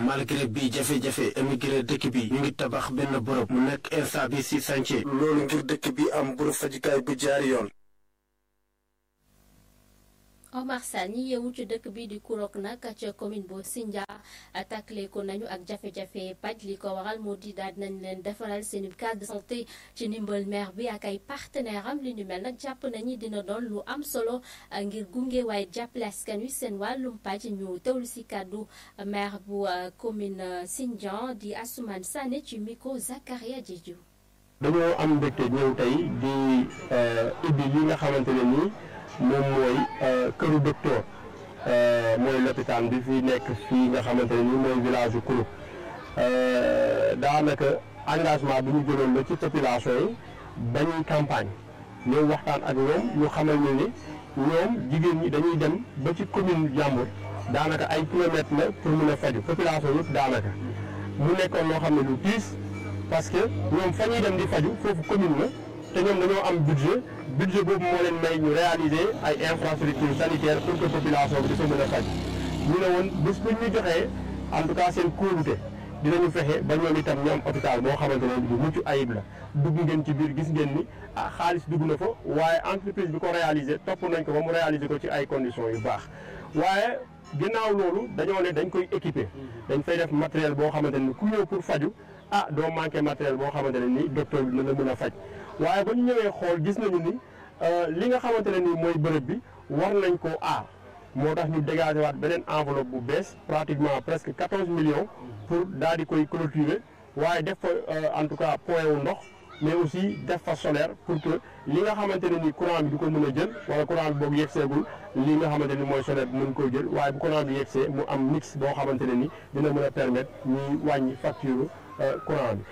malgré bi jafe-jafe émigré dëkk bi ñu ngi tabax benn bërëb mu nekk instant bi ci chantier loolu ngir dëkk bi am bërëb fajukaay bu jaar yoon. Omar Sall ñi yeewu ci dëkk bi di Kourok nag ca commune bu Sindia attaqué ko nañu ak jafe-jafe paj li ko waral moo di daal nañ leen defaral seen case de santé ci ndimbal maire bi ak ay partenaire am li ñu mel nag jàpp nañu dina doon lu am solo ngir gunge waaye jàppale askan wi seen wàllum paj ñu teewlu si kàddu maire bu commune Sindia di Assoumane Sané ci micro Zakaria Diédhiou. dañoo am mbégte ñëw tey di ubbi li nga xamante ne nii moom mooy këru docteur mooy lopitaan bi fi nekk fii nga xamante ne nii mooy village yu Kourok daanaka engagement bi ñu jëloon la ci population yi bañuy campagne ñëw waxtaan ak ñoom ñu xamal ñu ni ñoom jigéen ñi dañuy dem ba ci commune jàmbur daanaka ay kilomètres la pour mën a faju population yëpp daanaka mu nekkoon loo xam ne lu tiis parce que ñoom fa ñuy dem di faju foofu commune la te ñoom dañoo am budget boobu moo leen may ñu réaliser ay infrastructures sanitaires pour que population bi di ko mën a faj ñu ne woon bés bu ñu joxee en tout cas seen kóolute dinañu fexe ba ñoom itam ñu am hôpital boo xamante ne bu mucc ayib la dugg ngeen ci biir gis ngeen ni xaalis dugg na fa waaye entreprise bi ko réaliser topp nañ ko ba mu réaliser ko ci ay conditions yu baax waaye ginnaaw loolu dañoo ne dañ koy équiper dañ fay def matériel boo xamante ne ku ñëw pour faju doo manqué matériel boo xamante ne ni docteur bi na la mën a faj waaye ba ñu ñëwee xool gis nañu ni li nga xamante ne ni mooy bërëb bi war nañ koo aar moo tax ñu dégagé waat beneen enveloppe bu bees pratiquement presque 14 millions pour daal di koy clôturer waaye def fa en tout cas point wu ndox mais aussi def fa solaire pour que li nga xamante ne ni courant bi du ko mën a jël wala courant bi boog yeggseegul li nga xamante ni mooy solaire bi mën koy jël waaye bu courant bi yeggsee mu am mix boo xamante ne ni dina mën a permettre ñuy wàññi facture courant bi.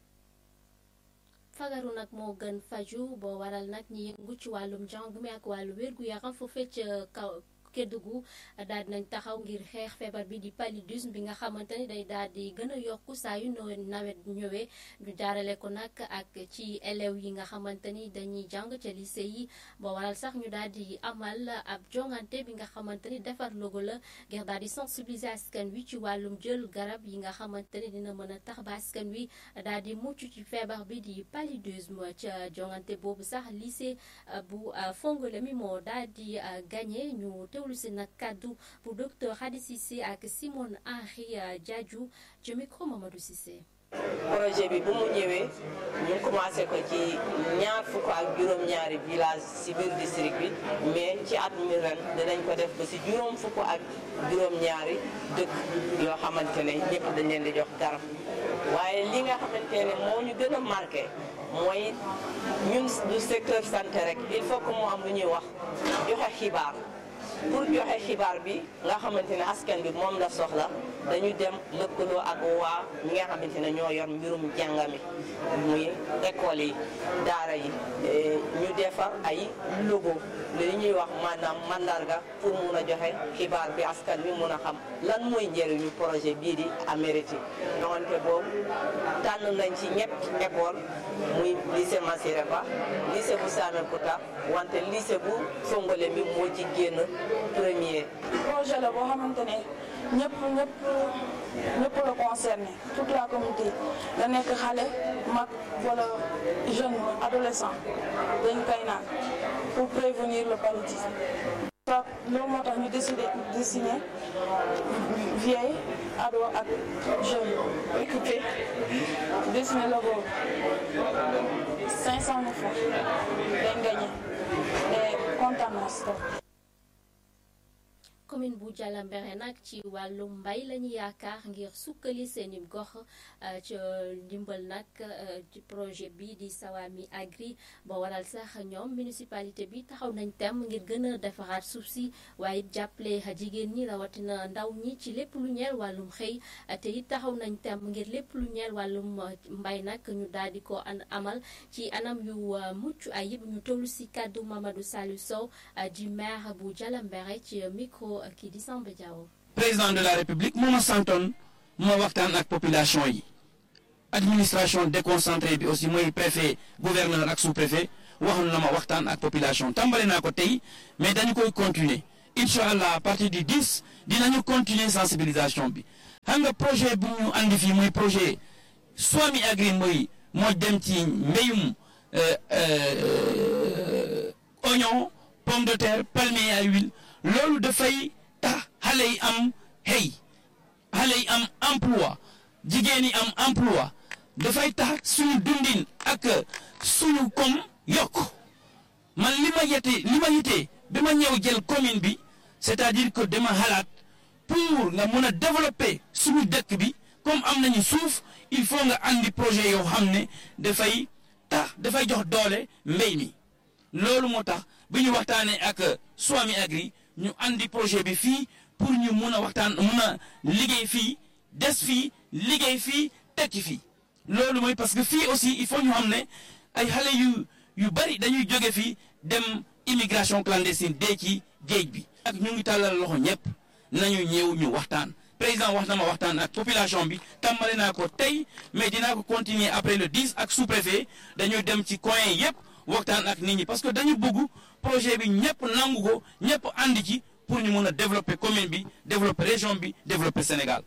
fagaru nag moo gën faju boo waral nag ñi yëngu ci wàllum jàng mi ak wàllu wér-gu-yaram foofee ca kaw Kédougou daal di nañ taxaw ngir xeex feebar bi di paludisme bi nga xamante ni day daal di gën a yokku saa yu nawet ñëwee ñu jaarale ko nag ak ci élèves yi nga xamante ni dañuy jàng ca lycée yi boo waral sax ñu daal di amal ab jongante bi nga xamante ni defar logo la ngir daal di sensibiliser askan wi ci wàllum jël garab yi nga xamante ni dina mën a tax ba askan wi daal di mucc ci feebar bi di paludisme ca jongante boobu sax lycée bu Fongolemi moo daal di gagné ñu teewlu si nag kàddu pour docteur Hadi Cissé ak Simone Henri Diadiou ci micro Mamadou Cissé. projet bi bu mu ñëwee ñu commencé ko ci ñaar fukk ak juróom-ñaari village ci biir district bi mais ci at mi ren dinañ ko def ba ci juróom fukk ak juróom-ñaari dëkk yoo xamante ne ñëpp dañ leen di jox garab waaye li nga xamante ne moo ñu gën a marqué mooy ñun du secteur santé rek il faut que mu am lu ñuy wax joxe xibaar. pour joxe xibaar bi nga xamante ne askan bi moom la soxla dañu dem lëkkaloo ak waa ñi nga xamante ne ñoo yor mbirum jàngami muy école yi daara yi ñu defar ay logo li ñuy wax maanaam mandarga pour mun a joxe xibaar bi askan bi mun a xam lan mooy njëriñu projet bii di Amériti ñoonte boobu tànn nañ ci ñetti école muy lycée Massiré Ba lycée bu Samékouta wante lycée bu Fongolemi moo ci génn premier. projet la boo xamante ne ñëpp la concerné toute la communauté da nekk xale mag wala jeune adolescent dañ koy naan pour prévenir le paludisme. loolu moo tax ñu décidé dessiner vieille ado ak jeune équipé dessiner logo 500 000 francs dañ gagné et kontaan naa si commune bu Dialembéré nag ci wàllum mbay lañu yaakaar ngir sukkali seeni gox ci ndimbal nag ci projet bi di Sawami Agri ba waral sax ñoom municipalité bi taxaw nañ tem ngir gën a defaraat suuf si waaye jàppale jigéen ñi rawatina ndaw ñi ci lépp lu ñeel wàllum xëy te it taxaw nañ tem ngir lépp lu ñeel wàllum mbay nag ñu daal di ko amal ci anam yu mucc ayib ñu tollu si kàddu Mamadou Salou Sow di maire bu Dialembéré ci micro kii di Samba Diawo. président de la république moo ma santoon moo waxtaan ak population yi administration déconcentrée bi aussi mooy préfet gouverneur ak sous-préfet waxoon na ma waxtaan ak population tàmbale naa ko tey mais dañu koy continuer incha allah à partir du 10 dinañu continuer sensibilisation bi xam nga projet bu ñu andi fii mooy projet Swami Agri moo dem ci mbéyum oignon pomme de terre palmier à huile loolu dafay tax xale yi am xëy xale yi am emploi jigéen yi am emploi dafay tax suñu dundin ak suñu koom yokk man li ma yite bi ma ñëw jël commune bi c'est-à-dire que dama xalaat pour nga mën a développer suñu dëkk bi comme am nañu suuf il faut nga andi projet yoo xam ne dafay jox doole mbéy mi loolu moo tax bi ñu waxtaanee ak Swami Agri ñu andi projet bi fii pour ñu mun a liggéey fii des fii liggéey fii tekki fii loolu mooy parce que fii aussi il faut ñu xam ne ay xale yu bari dañuy jóge fii dem immigration clandestine dee ci géej bi. ak ñu ngi tàllal loxo ñëpp nañu ñëw ñu waxtaan président wax na ma waxtaan ak population bi tàmbale naa ko tey mais dinaa ko continuer après le 10 ak sous-préfet dañuy dem ci coin yëpp waxtaan ak nit ñi parce que dañu bëgg projet bi ñëpp nangu ko ñëpp ànd ci pour ñu mën a développer commune bi développer région bi développer Sénégal.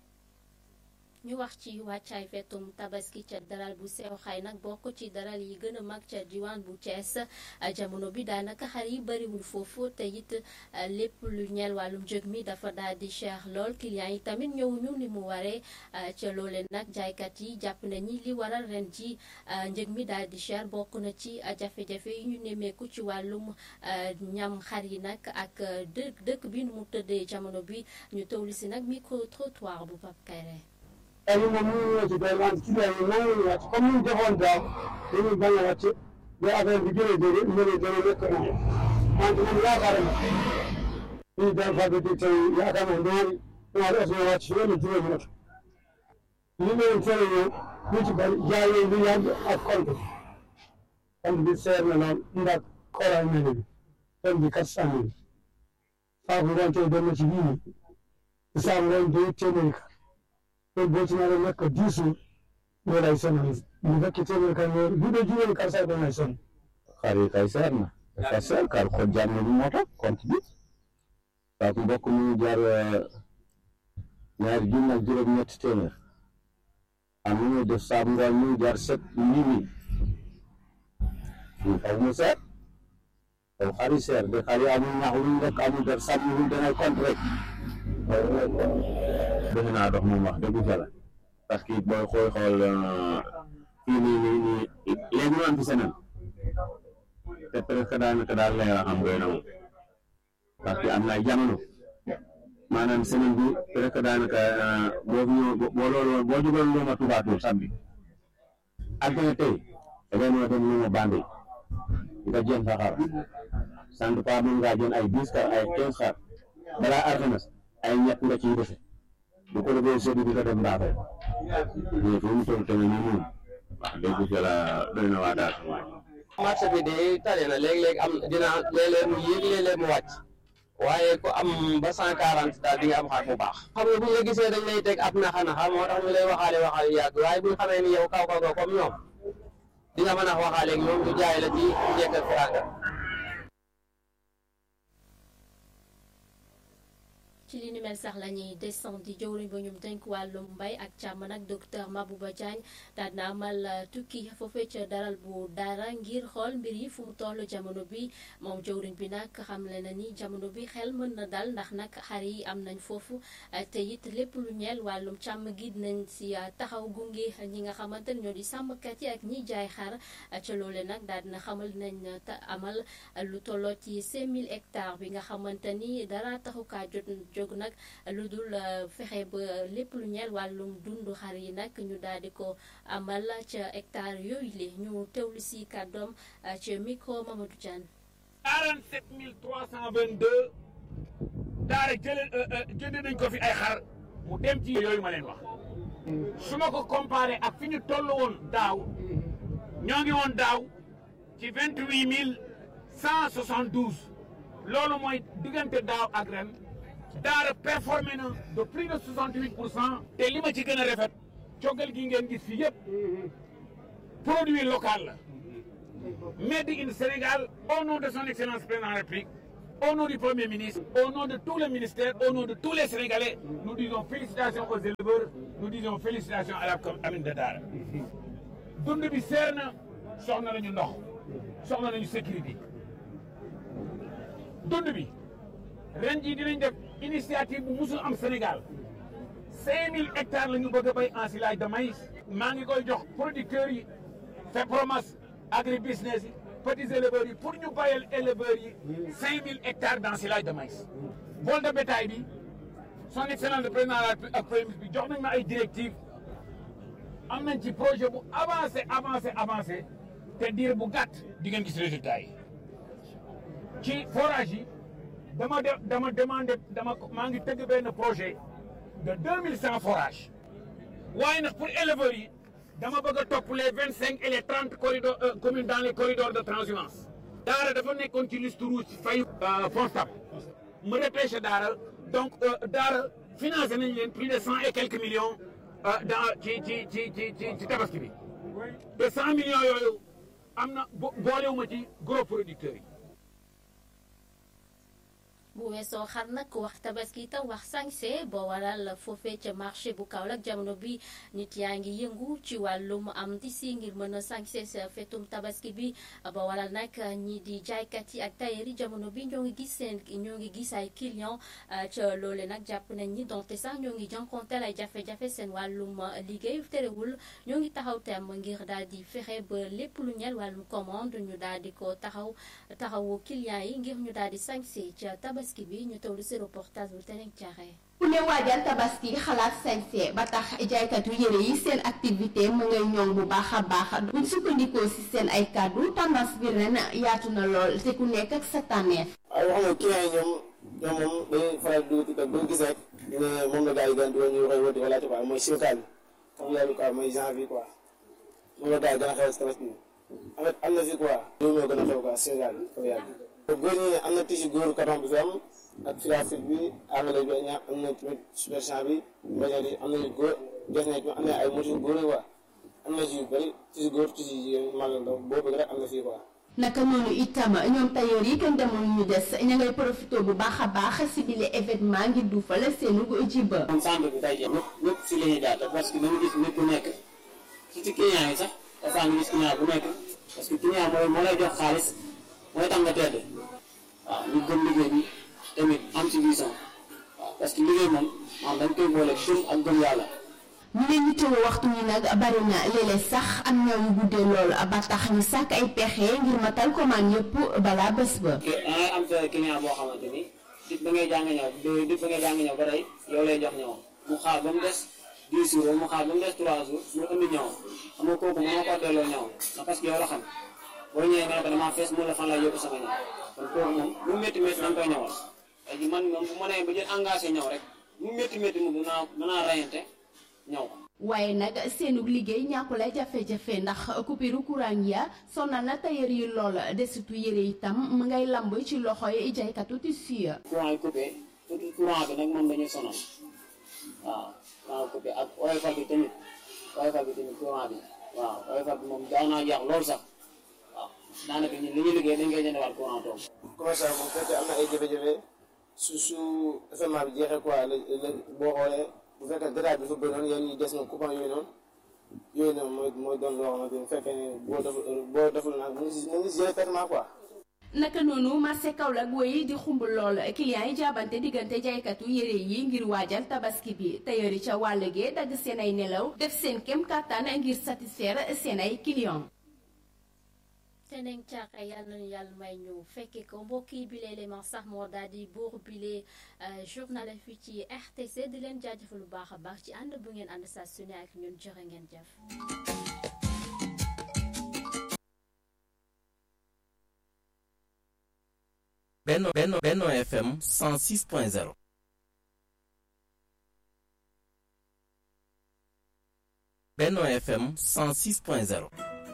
ñu wax ci wàccaay fetum tabaski ca daral bu sew xay nag bokk ci daral yi gën a mag ca diwaan bu Thiès jamono bi daanaka xar yi bëriwul foofu te it lépp lu ñeel wàllum njëg mi dafa daal di cher lool clients yi tamit ñëwuñu ni mu waree ca loolee nag jaaykat yi jàpp nañu li waral ren ji njëg mi daal di cher bokk na ci jafe-jafe yi ñu nemmeeku ci wàllum ñam xar yi nag ak dëkk bi nu mu tëddee jamono bi ñu tawli si nag micro trottoir bu Pape Kayre. ay moom ñu ñëw ci day wàcc ci biir nangu wàcc comme ni ñu defoon daaw dañuy bañ a wàcc ba affaire bi gën a jóge ñu ne dana nekk moom wante man yaakaar na lii daal fabrique tey yaakaar na ñaari os wàcc si wala juróomi oto li leen tere ñëw lu ci bari jaay yooyu lu yàgg ak compte bi seer na lool ndax xoolal mel bi tonne bi 400 000 saabu ngoon tey dem na ci bii nii saabu ngoon day téeméeri loolu boo ci naree nekk 10 jours loolu lay sonal bu fekkee téeméer kan loolu bu dee juróomi kar sax doon lay sonn. xar yi kay seer na dafa seer kar xoj jaar na lu moo tax compte bi parce que mbokk mu jaar ñaari junni ak juróom-ñetti téeméer am na ñuy def saabu ngoon mu jaar 7 ñu xaw mu seer kon xar yi seer de xar yi amul ñax luñ lekk amul def sàmm luñ dangay compte rek defe naa dox moom wax dëgg fa la parce que booy xool fii nii léegi ñu am fi semaine te presque daanaka daal lay xam doy na moom parce que am na ay jamono maanaam semaine bi presque daanaka boo jógoon luuma tubaatul samedi altine tey dangay mën a dem luuma Bambey nga jën fa xar sant pas mën ngaa jën ay 10 xar ay 15 xar balaa alxames ay ñett nga ciy defe bu ko defee sëñ bi nga dem Mbaafe mais fu mu toll tamit nii moom wax dëgg fi la doy na waa daal. marché bi de tane na léeg-léeg am dina léeg-léeg mu yéeg léeg-léeg mu wàcc waaye ku am ba 140 daal di nga am xar bu baax. xam nga bu ñu la gisee dañ lay teg ab naxa moo tax ñu lay waxaale yu yàgg waaye bu ñu xamee ni yow kaw comme ñoom di nga mën a waxaale ak ñoom ñu jaay la ci njëkk ak faranga. ci li ni mel sax la ñuy descendre di jëwriñ ba ñum dénk wàllum mbay ak càmm nag docteur Mabouba Diagne daal na amal tukki foofee ca daral bu dara ngir xool mbir yi fu mu toll jamono bi moom jëwriñ bi nag xamle na ni jamono bi xel mën na dal ndax nag xar yi am nañ foofu te it lépp lu ñeel wàllum càmm gi nañ si taxaw gunge ñi nga xamante ne ñoo di sàmmkat yi ak ñiy jaay xar ca loole nag daal dina xamal nañ amal lu tolloo ci 5000 hectares bi nga xamante ni dara taxukaa jóg nag lu dul fexe ba lépp lu ñeel wàllum dundu xar yi nag ñu daal di ko amal ca hectare yooyu li ñu teewlu si kàddoom ca micro Mamadou Diagne. 47 322 daara jënd nañ ko fi ay xar mu dem ci yooyu ma leen wax su ma ko comparé ak fi ñu toll woon daaw ñoo ngi woon daaw ci 28 172 loolu mooy diggante daaw ak ren. daara performé na de plus de 68% te li ma ci gën a rafet coggal gi ngeen gis fii yëpp produit local la made in Sénégal au nom de son excellence président de la République Au nom du Premier ministre, au nom de tout le ministère, au nom de tous les Sénégalais, nous disons félicitations aux éleveurs, nous disons félicitations à la commune de Dara. dund bi seer na soxla nañu ndox soxla nañu sécurité dund bi ren jii dinañ def initiative bu musul am Sénégal 5000 hectares la ñu bëgg a béy ensilage de maïs. maa ngi koy jox producteurs yi FEPROMAS agribusiness yi petits éleveurs yi pour ñu bayal éleveurs yi 5000 hectares d'ensilage de maïs. vol de bétail bi son excellence le président de la République ak premier ministre bi jox nañ ma ay directives am nañ ci projet bu avancé te diir bu gàtt di ngeen gis résultat yi ci forage yi maa ngi tëgg benn projet de 2100 forages waaye nag pour éleveurs yi dama bëgg a topp les 25 et les 30 corridors communes dans les corridors de transhumance. Daara dafa nekkoon ci liste rouge fayu Fonstab mu repêché Daara donc Daara financé nañ leen plus de 100 et quelques millions ci tabaski bi te 100 millions yooyu am na boolewuma ci gros producteurs yi. bu weesoo xar nag wax tabaski itam wax sañse boo waral foofee ca marché bu Kaolack jamono bi nit yaa ngi yëngu ci wàllum am tisi ngir mën a sañse sa fetum tabaski bi boo waral nag ñi di jaaykat yi ak tailleur yi jamono bi ñoo ngi gis ay client ca loole nag jàpp nañ ni donte sax ñoo ngi jànkonteel ay jafe-jafe seen wàllum liggéey terewul ñoo ngi taxaw tem ngir daal di fexe ba lépp lu ñel wàllum commande ñu daal di ko taxawu client yi ngir ñu daal di sañse ca tabaski bi ñu tawlu si reportage bu Teneng Thiaré. ku ne waajal tabaski xalaat sañse ba tax jaaykatu yére yi seen activité mu ngay ñoŋ bu baax a baax buñ sukkandikoo si seen ay kàddu tendance bi ren yaatu na lool te ku nekk ak sa tànneef. waaye wax nga client yi ñoom moom dañuy faral di dugg TikTok boo gis rek dina moom la gars yi gën di ñu koy woote wala quoi mooy siwkaal bi xam nga quoi mooy janvier quoi moom la gars yi gën a xew si tabaski bi en fait am na fi quoi loolu moo gën a xew quoi Sénégal bi comme yàlla góor ñi am na tissu góor coton bi fi am ak filaafil bi anglais bi am na tamit super champ bi mbañal yi am nañu góor gis nañ am na ay motifs góor yi quoi am na ci yu bëri tissu góor tissu jigéen magal ndaw boobu rek am na fii quoi. naka noonu itam ñoom tailleur yi kenn demul ñu des ña ngay profité bu baax a baax si bile événement ngir duufal seenu jiba. moom centre bi tey jii ñëpp si la ñuy jaata parce que dañu gis nit ku nekk ci client yi sax dafa gis client bu nekk parce que client moo lay jox xaalis mooy tax nga tedd waaw ñu gëm liggéey bi tamit am ci vision waaw parce que liggéey moom dañ koy boole gëm ak gëm yàlla. ñu leen yittewoo waxtu yi nag bari na léeg-léeg sax am ñëw yu guddee lool ba tax ñu sàkk ay pexe ngir matal commande yëpp balaa bés ba. dangay am sa client boo xamante ni dit ba ngay jàng ñëw ba tey yow lay jox ñëw mu xaar ba mu des 10 jours mu xaar ba mu des 3 jours mu indi ñëw xam nga kooku moo ko delloo ñëw parce que yow la xam boo ñëwee nga ne ko damaa fees mu la fan lay yóbbu sama ñëw kon kooku moom lu métti da nga koy ñëwal tey jii man moom bu ma nee ba jël engagé ñëw rek lu métti mu dinaa rayante ñëw. waaye nag seenug liggéey ñàkkul ay jafe-jafe ndax coupure courant ya sonal na tailleur yi lool desitu yére itam mu ngay lamb ci loxo yi jaaykatu tissu ya. courant yi coupé surtout courant bi nag moom dañuy sonal waaw courant coupé ak oyofal bi tamit courant bi waaw oyofal bi moom daaw naa yàq lool sax waaw daanaka ñun li ñuy liggéey dañ koy jëndewaat courant toog. commerçant moom fekkee am na ay jafe-jafe su événement bi jeexee quoi boo xoolee bu fekkee détail bi fa bëri noonu yéen ñi des na coupon yooyu noonu mooy doon loo xamante ni fekkee ne boo deful nag mu ngi gérer traitement quoi. naka noonu marché Kaolack woy di xumb lool clients yi jaabante diggante jaaykatu yére yi ngir waajal tabaski bi tailleur yi ca wàll gee dagg seen ay nelaw def seen kem kàttan ngir satisfaire seen ay clients. Teneng Thiaré yal nañu yàlla may ñu fekke ko mbokk yi bile élément sax moo daal di buur bile journal fii ci RTC di leen jaajëfal lu baax a baax ci ànd bu ngeen ànd saa su ne ak ñun jërë ngeen jëf. Benno FM 106.0. Benno FM 106.0.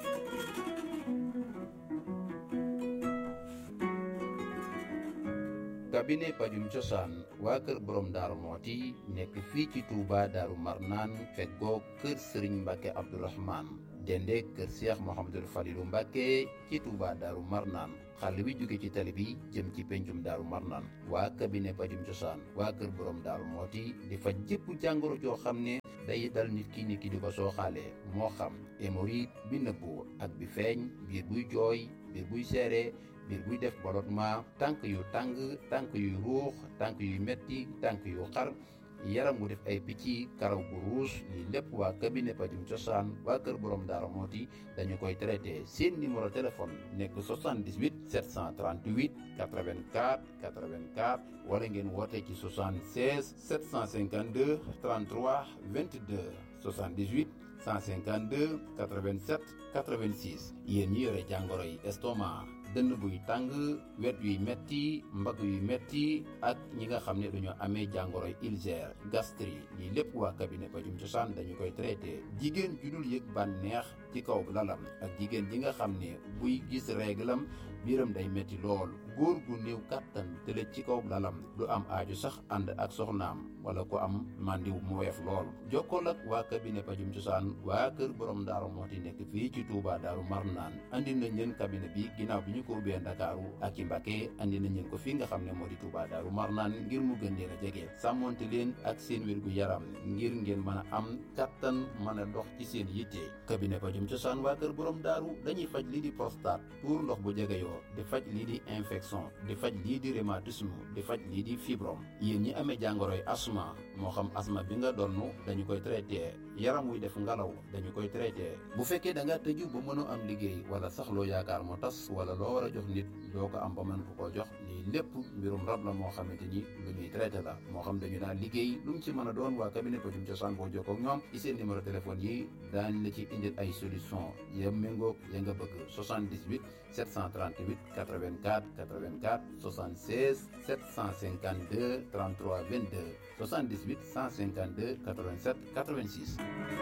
cabinet pajum cosaan waa kër borom daaru mooti nekk fii ci Touba daaru marnaan feggoo kër sëriñ Mbàkke Abdourahman dende kër Cheikh Mouhamadul Fadilou Mbàkke ci Touba daaru marnaan xàll wi jóge ci tali bi jëm ci pencum Daaru Marnaan waa cabinet pajum cosaan waa kër borom Daaru Mooti di faj jëpp jàngoro joo xam ne day dal nit ki di ko sooxaalee moo xam hémorroïde bi nëbbu ak bi feeñ biir buy jooy biir buy seere biir buy def ballottement tànk yu tàng tànk yu ruux tànk yu metti tànk yu xar yaram wu def ay picc karaw bu ruus lii lépp waa cabinet pajum cosaan waa kër borom Daaru Mooti dañu koy traité seen numéro téléphone nekk 78 738 84 84 wala ngeen woote ci 76 752 33 22 78 152 87 86 yéen ñi yore jàngoro yi estomac dënn buy tàng wet yuy metti mbagg yuy metti ak ñi nga xam ne dañoo amee jàngoroy ulcère gastrique lii lépp waa cabinet pajum cosaan dañu koy traité jigéen ju dul yëg bànneex ci kaw lalam ak jigéen ji nga xam ne buy gis réglam biiram day metti lool góor gu néew kàttan tëlëj ci kaw lalam du am aaju sax ànd ak soxnaam wala ko am màndiw mu weef lool jokkool ak waa cabinet pajum cosaan waa kër borom Daaru Mooti nekk fii ci Touba Daaru Marnaan andi nañ leen cabinet bi ginnaaw bi ñu ko ubbee Ndakaaru ak ci Mbacké andi nañ leen ko fii nga xam ne moo di Touba Daaru Marnaan ngir mu gën leen a jege sàmmonte leen ak seen wér gu yaram ngir ngeen mën a am kattan mën a dox ci seen yitte cabinet pajum cosaan waa kër borom daaru dañuy faj lii di prostate tuur ndox bu jegeyoo di faj lii di infection di faj lii di rhumatisme di faj lii di fibrome yéen ñi amee jàngoroy asma moo xam asma bi nga donnu dañu koy traité yaram wuy def ngalaw dañu koy traité bu fekkee da nga tëju ba mënoo am liggéey wala sax loo yaakaar moo tas wala loo war a jox nit doo ko am ba mën ko koo jox lii lépp mbirum rab la moo xamante ni lu ñuy traité la moo xam dañu daan liggéey lu mu ci mën a doon waa cabinet pajum cosaan boo jokkoo ak ñoom ci seen numéro téléphone yi daañ la ci indil ay solution ya méngoog ya nga bëgg 78 738 84 84 76 752 33 22 78 152 87 86.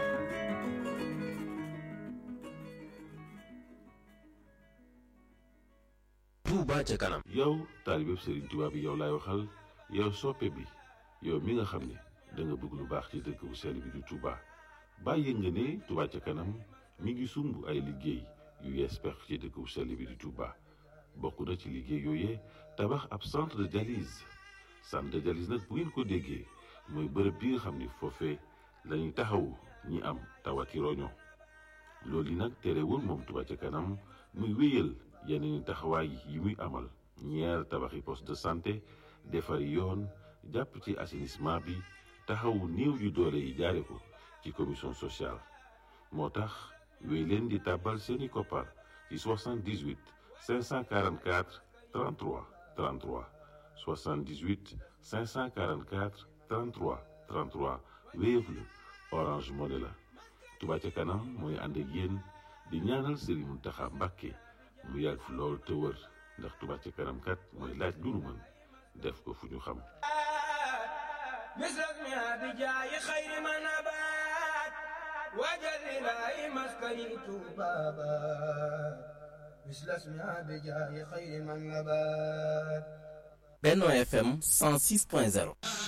Touba ca kanam. yow taalibe Serigne Touba bi yow laay waxal yow soppe bi yow mi nga xam ne da nga bëgg lu baax ci dëkk bu sell bi di Touba bàyyi nga ne Touba ca kanam mi ngi sumb ay liggéey yu yees pex ci dëkk bu sell bi di Touba bokk na ci liggéey yooyee tabax ab centre de dialyse nag bu ngeen ko déggee mooy bërëb bi nga xam ni foofee lañuy taxawu ñi am tawati roño loolu yi nag terewul moom Touba ca kanam muy wéyal yeneen taxawaay yi muy amal ñeer tabaxi poste de santé defari yoon jàpp ci assainissement bi taxawu néew yu doole yi jaare ko ci commission sociale moo tax wéy leen di tàbbal seeni koppar ci 78 544 33 33 78 544 33 33 Wave la Orange Money la Touba ca kanam mooy ànd ak yéen di ñaanal Serigne Mountakha Mbacké mu yàgg fi lool te wër ndax Touba ca kanam kat mooy laaj lu nu mën def ko fu ñu xam Benno FM 106.0